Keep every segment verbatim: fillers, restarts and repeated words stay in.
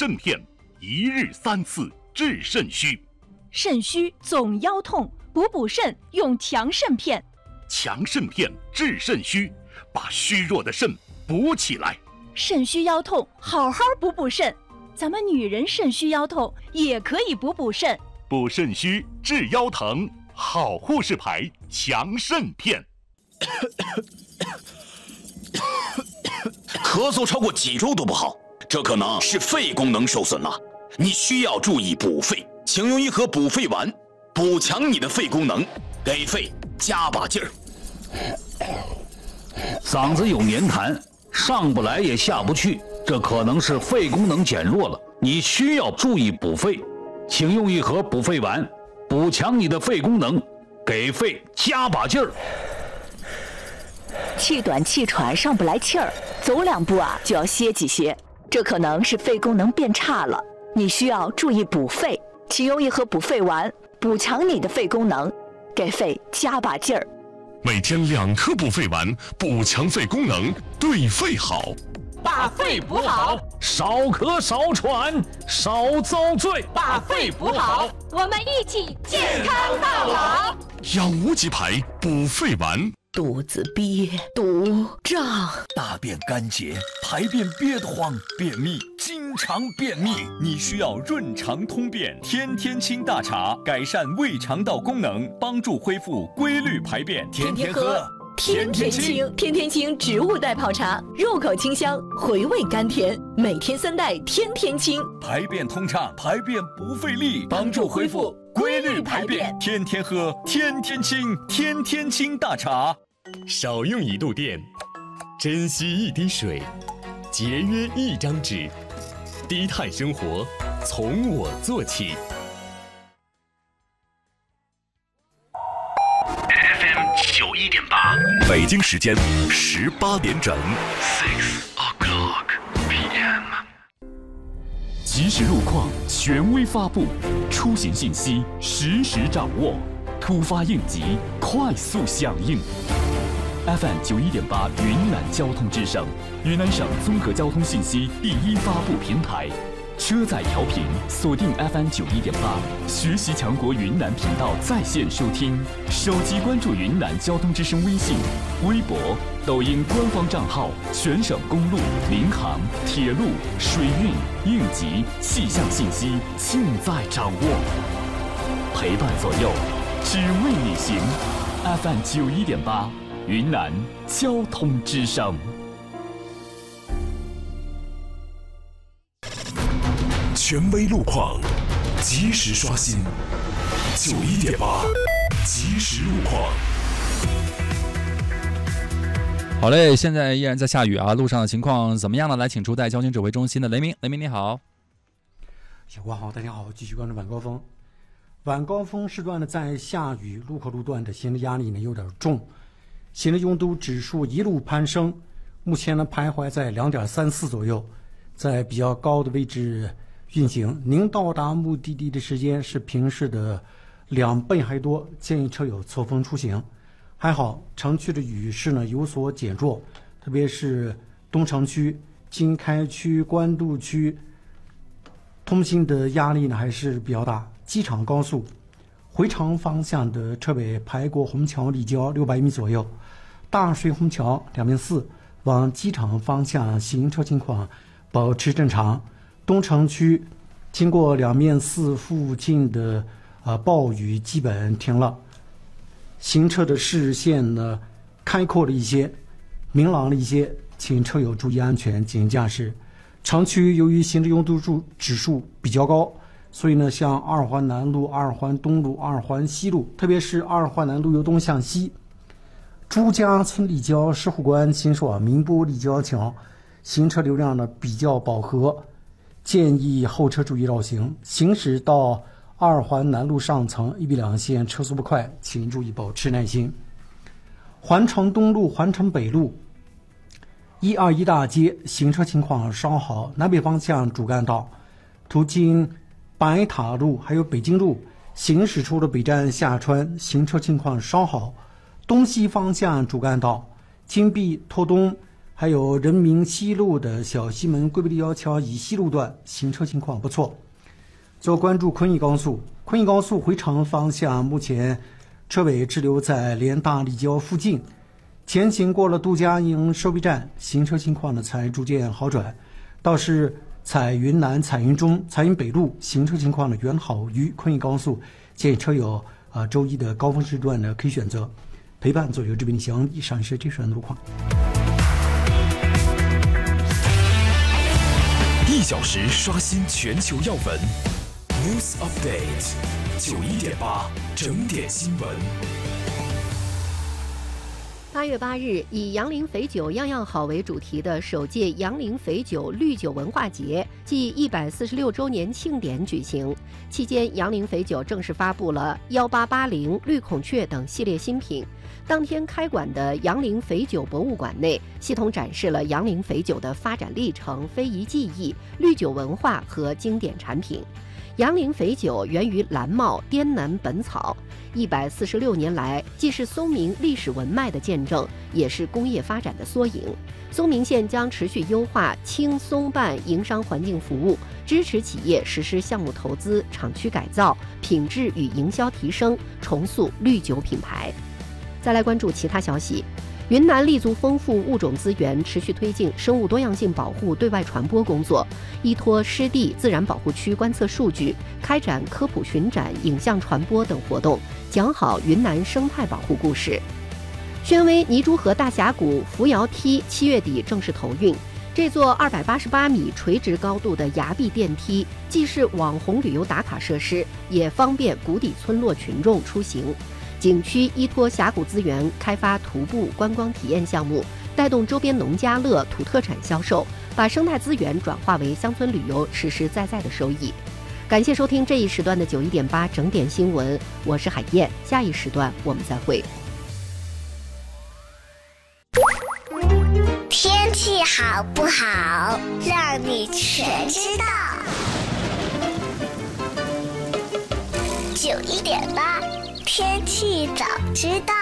肾片，一日三次治肾虚。 肾虚总腰痛，补补肾用强肾片。 强肾片治肾虚，把虚弱的肾补起来。 肾虚腰痛，好好补补肾。咱们女人肾虚腰痛也可以补补肾。 补肾虚治腰疼，好护士牌强肾片。 咳嗽超过几周都不好，这可能是肺功能受损了，你需要注意补肺。请用一盒补肺丸，补强你的肺功能，给肺加把劲儿。 嗓子有黏痰，上不来也下不去，这可能是肺功能减弱了，你需要注意补肺。请用一盒补肺丸，补强你的肺功能，给肺加把劲儿。 气短气喘上不来气儿，走两步啊就要歇几歇，这可能是肺功能变差了，你需要注意补肺。请用一盒补肺丸，补强你的肺功能，给肺加把劲儿。 每天两颗补肺丸，补强肺功能，对肺好。 把肺补好， 少咳少喘少遭罪。 把肺补好， 我们一起健康到老。 养无极牌补肺丸。 肚子憋、肚胀、 大便干结、排便憋得慌、便秘、经常便秘，你需要润肠通便天天清大茶，改善胃肠道功能，帮助恢复规律排便。天天喝天天清，天天清植物代泡茶，入口清香，回味甘甜，每天三袋天天清， 排便通畅，排便不费力，帮助恢复规律排便。天天喝天天清，天天清大茶。 少用一度电，珍惜一滴水，节约一张纸，低碳生活从我做起。 F M 九一点八， 北京时间十八点整。 Six o'clock P M。 即时路况权威发布，出行信息实时掌握，突发应急快速响应。F M 九一点八云南交通之声，云南省综合交通信息第一发布平台。车载调频锁定 F M 九一点八，学习强国云南频道在线收听。手机关注云南交通之声微信、微博、抖音官方账号，全省公路、民航、铁路、水运、应急、气象信息尽在掌握。陪伴左右，只为你行。F M 九一点八。云南交通之声， 权威路况，及时刷新。九一点八，及时路况。 好嘞，现在依然在下雨啊，路上的情况怎么样呢？来，请出带交警指挥中心的雷鸣，雷鸣你好。 小郭好，大家好，继续关注晚高峰。晚高峰时段呢，在下雨路口路段的行车压力呢有点重。行车拥堵指数一路攀升，目前呢徘徊在 两点三四 左右，在比较高的位置运行。您到达目的地的时间是平时的两倍还多，建议车友错峰出行。还好城区的雨势呢有所减弱，特别是东城区、经开区、官渡区通行的压力呢还是比较大。机场高速回程方向的车尾排过虹桥立交六百米左右，大水虹桥两边四往机场方向行车情况保持正常。东城区经过两面四附近的呃暴雨基本停了，行车的视线呢开阔了一些，明朗了一些，请车友注意安全，谨慎驾驶。城区由于行车拥堵指数比较高，所以呢，像二环南路、二环东路、二环西路，特别是二环南路由东向西，朱家村立交、石虎关、新爽、民波立交桥，行车流量呢比较饱和，建议后车注意绕行。行驶到二环南路上层一 B 两线车速不快，请注意保持耐心。环城东路、环城北路、一二一大街行车情况稍好，南北方向主干道途经白塔路还有北京路，行驶出了北站下川，行车情况稍好。东西方向主干道金碧、拓东、 还有人民西路的小西门龟背立交桥以西路段行车情况不错。最后关注昆义高速，昆义高速回长方向目前车尾滞留在联大立交附近，前行过了杜家营收费站，行车情况呢才逐渐好转。倒是彩云南、彩云中、彩云北路行车情况呢远好于昆义高速，建议车友啊、呃、周一的高峰时段呢可以选择陪伴左右这边的详以上是这段路况。 一小时刷新全球要闻 ，News Update 九一点八整点新闻。 八月八日，以杨凌肥酒样样好为主题的首届杨凌肥酒绿酒文化节暨一百四十六周年庆典举行。期间，杨凌肥酒正式发布了幺八八零、绿孔雀等系列新品。当天开馆的杨凌肥酒博物馆内，系统展示了杨凌肥酒的发展历程、非遗技艺、绿酒文化和经典产品。杨凌肥酒源于蓝茂滇南本草，一百四十六年来，既是松明历史文脉的见证，也是工业发展的缩影。松明县将持续优化轻松办营商环境服务，支持企业实施项目投资、厂区改造、品质与营销提升，重塑绿酒品牌。再来关注其他消息。云南立足丰富物种资源，持续推进生物多样性保护对外传播工作，依托湿地自然保护区观测数据，开展科普巡展、影像传播等活动，讲好云南生态保护故事。宣威泥珠河大峡谷扶摇梯七月底正式投运。这座二百八十八米垂直高度的崖壁电梯，既是网红旅游打卡设施，也方便谷底村落群众出行。景区依托峡谷资源开发徒步观光体验项目，带动周边农家乐、土特产销售，把生态资源转化为乡村旅游实实在在的收益。感谢收听这一时段的九一点八整点新闻，我是海燕，下一时段我们再会。 天气好不好，让你全知道。九一点八。天气早知道。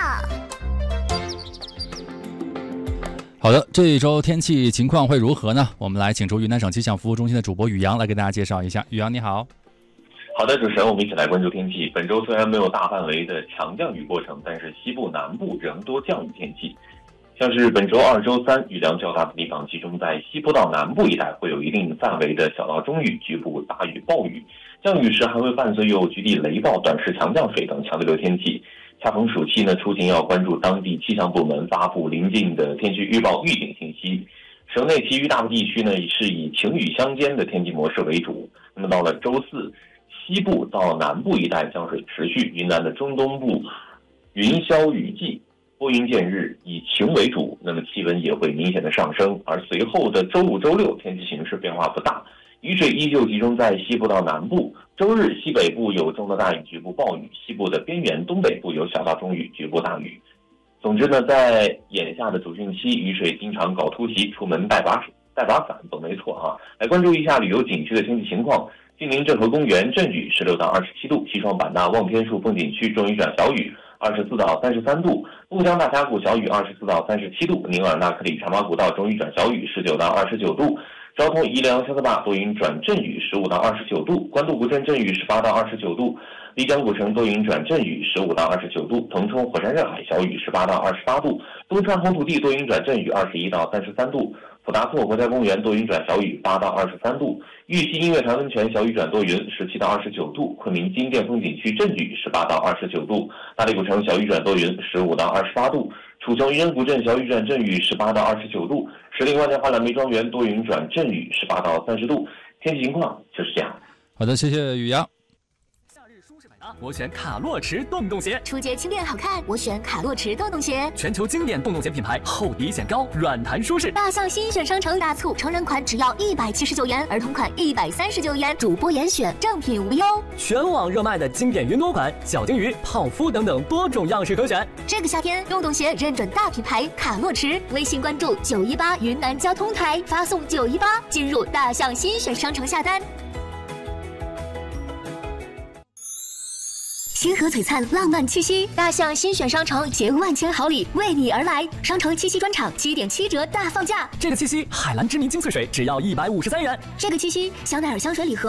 好的，这一周天气情况会如何呢？我们来请出云南省气象服务中心的主播宇阳来给大家介绍一下。宇阳你好。 好的，主持人，我们一起来关注天气。本周虽然没有大范围的强降雨过程，但是西部、南部仍多降雨天气。像是本周二、周三雨量较大的地方集中在西部到南部一带，会有一定范围的小到中雨，局部大雨暴雨。降雨时还会伴随有局地雷暴、短时强降水等强对流天气。恰逢暑期呢，出行要关注当地气象部门发布临近的天气预报预警信息。省内其余大部地区呢是以晴雨相间的天气模式为主。那么到了周四，西部到南部一带降水持续，云南的中东部云消雨霁，拨云见日，以晴为主，那么气温也会明显的上升。而随后的周五、周六天气形势变化不大。雨水依旧集中在西部到南部，周日西北部有中到大雨，局部暴雨；西部的边缘东北部有小到中雨，局部大雨。总之呢，在眼下的主汛期，雨水经常搞突袭，出门带把带把伞总没错啊。来关注一下旅游景区的天气情况。晋宁镇河公园阵雨十六到二十七度，西双版纳望天树风景区中雨转小雨二十四到三十三度，怒江大峡谷小雨二十四到三十七度，宁尔纳克里茶马古道中雨转小雨十九到二十九度。昭通宜良香格坝多云转阵雨十五到二十九度，官渡古镇阵雨十八到二十九度，丽江古城多云转阵雨十五到二十九度，腾冲火山热海小雨十八到二十八度，东川红土地多云转阵雨二十一到三十三度，普达措国家公园多云转小雨八到二十三度，玉溪音乐潭温泉小雨转多云十七到二十九度，昆明金殿风景区阵雨十八到二十九度，大理古城小雨转多云十五到二十八度，楚雄渔人古镇小雨转阵雨十八到二十九度，石林万年花蓝莓庄园多云转阵雨十八到三十度。天气情况就是这样。 好的，谢谢宇阳。 我选卡洛驰洞洞鞋， 初阶轻便好看，我选卡洛驰洞洞鞋。 全球经典洞洞鞋品牌，厚底显高，软弹舒适。 大象新选商城大促，成人款只要一百七十九元，儿童款一百三十九元，主播严选，正品无忧。 全网热卖的经典云朵款、小金鱼、泡芙等等多种样式可选。 这个夏天，洞洞鞋认准大品牌卡洛驰，微信关注九一八云南交通台，发送九一八进入大象新选商城下单。 星河璀璨，浪漫气息。大象新选商城携万千好礼为你而来，商城七夕专场七点七折大放价。 这个七夕，海蓝之谜精粹水只要一百五十三元。 这个七夕，香奈儿香水礼盒